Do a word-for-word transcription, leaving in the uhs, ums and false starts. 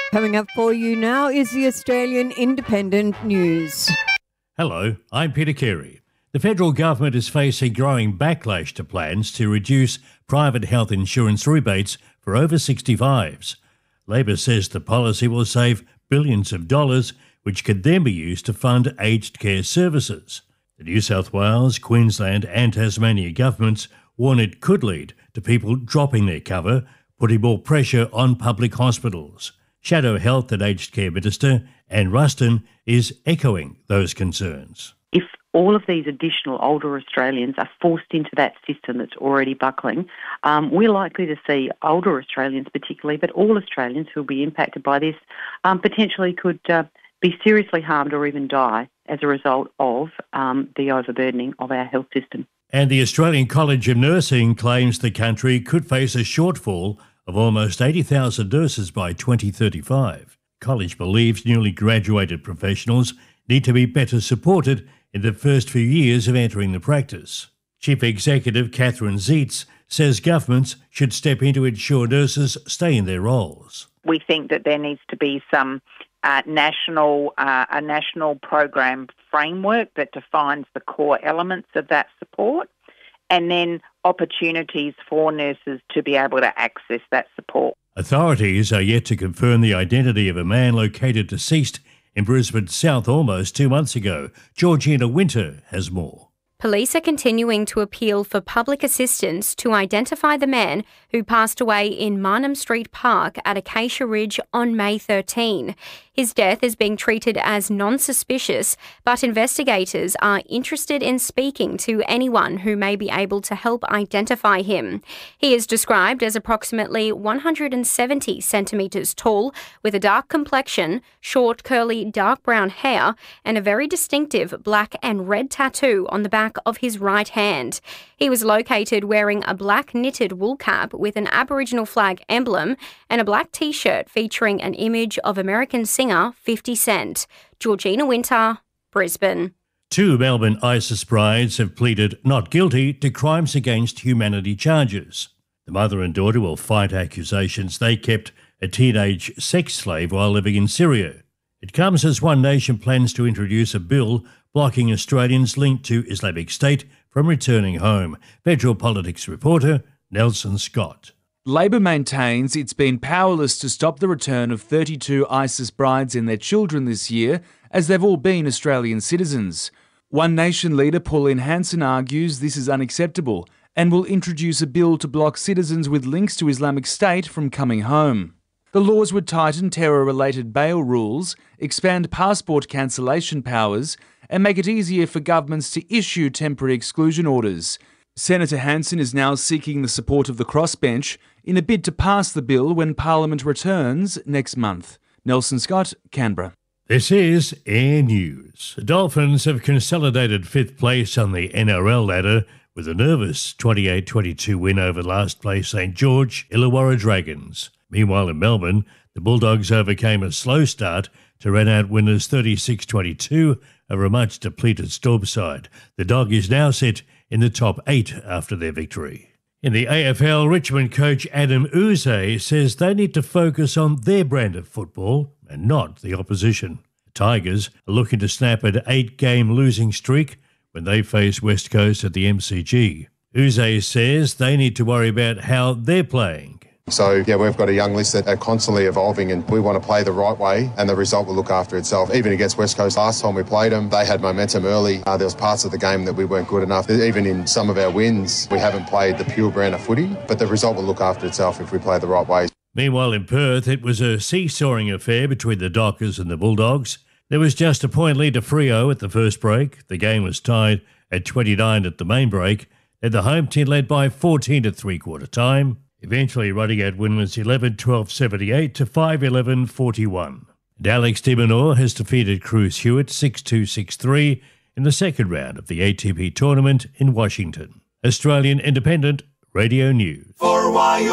Coming up for you now is the Australian Independent News. Hello, I'm Peter Carey. The federal government is facing growing backlash to plans to reduce private health insurance rebates for over sixty-fives. Labor says the policy will save billions of dollars, which could then be used to fund aged care services. The New South Wales, Queensland and Tasmania governments warn it could lead to people dropping their cover, putting more pressure on public hospitals. Shadow Health and Aged Care Minister Anne Ruston is echoing those concerns. If all of these additional older Australians are forced into that system that's already buckling, um, we're likely to see older Australians particularly, but all Australians who will be impacted by this, um, potentially could uh, be seriously harmed or even die as a result of um, the overburdening of our health system. And the Australian College of Nursing claims the country could face a shortfall of almost eighty thousand nurses by twenty thirty-five. College believes newly graduated professionals need to be better supported in the first few years of entering the practice. Chief Executive Catherine Zeitz says governments should step in to ensure nurses stay in their roles. We think that there needs to be some uh, national, uh, a national program framework that defines the core elements of that support, and then opportunities for nurses to be able to access that support. Authorities are yet to confirm the identity of a man located deceased in Brisbane South almost two months ago. Georgina Winter has more. Police are continuing to appeal for public assistance to identify the man who passed away in Marnham Street Park at Acacia Ridge on May thirteenth. His death is being treated as non-suspicious, but investigators are interested in speaking to anyone who may be able to help identify him. He is described as approximately one hundred seventy centimetres tall, with a dark complexion, short curly dark brown hair, and a very distinctive black and red tattoo on the back of his right hand. He was located wearing a black knitted wool cap with an Aboriginal flag emblem and a black t-shirt featuring an image of American singer fifty cent. Georgina Winter, Brisbane. Two Melbourne ISIS brides have pleaded not guilty to crimes against humanity charges. The mother and daughter will fight accusations they kept a teenage sex slave while living in Syria. It comes as One Nation plans to introduce a bill blocking Australians linked to Islamic State from returning home. Federal Politics reporter Nelson Scott. Labor maintains it's been powerless to stop the return of thirty-two ISIS brides and their children this year, as they've all been Australian citizens. One Nation leader Pauline Hanson argues this is unacceptable and will introduce a bill to block citizens with links to Islamic State from coming home. The laws would tighten terror-related bail rules, expand passport cancellation powers, and make it easier for governments to issue temporary exclusion orders. Senator Hanson is now seeking the support of the crossbench in a bid to pass the bill when Parliament returns next month. Nelson Scott, Canberra. This is Air News. The Dolphins have consolidated fifth place on the N R L ladder with a nervous twenty-eight twenty-two win over last place St George Illawarra Dragons. Meanwhile in Melbourne, the Bulldogs overcame a slow start to run out winners thirty-six twenty-two over a much depleted Storm side. The Dog is now set in the top eight after their victory. In the A F L, Richmond coach Adam Uze says they need to focus on their brand of football and not the opposition. The Tigers are looking to snap an eight-game losing streak when they face West Coast at the M C G. Uze says they need to worry about how they're playing. So, yeah, we've got a young list that are constantly evolving and we want to play the right way and the result will look after itself. Even against West Coast last time we played them, they had momentum early. Uh, there was parts of the game that we weren't good enough. Even in some of our wins, we haven't played the pure brand of footy, but the result will look after itself if we play the right way. Meanwhile in Perth, it was a seesawing affair between the Dockers and the Bulldogs. There was just a point lead to Freo at the first break. The game was tied at twenty-nine at the main break, and the home team led by fourteen at three-quarter time. Eventually running out win was eleven twelve seventy-eight to five eleven forty-one. And Alex de Minaur has defeated Cruz Hewitt six two six three in the second round of the A T P tournament in Washington. Australian Independent Radio News. For